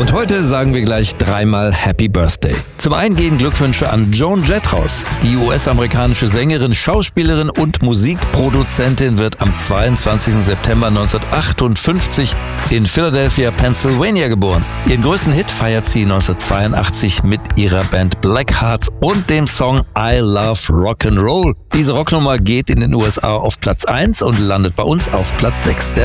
Und heute sagen wir gleich dreimal Happy Birthday. Zum einen gehen Glückwünsche an Joan Jett raus. Die US-amerikanische Sängerin, Schauspielerin und Musikproduzentin wird am 22. September 1958 in Philadelphia, Pennsylvania geboren. Ihren größten Hit feiert sie 1982 mit ihrer Band Blackhearts und dem Song I Love Rock'n'Roll. Diese Rocknummer geht in den USA auf Platz 1 und landet bei uns auf Platz 6 der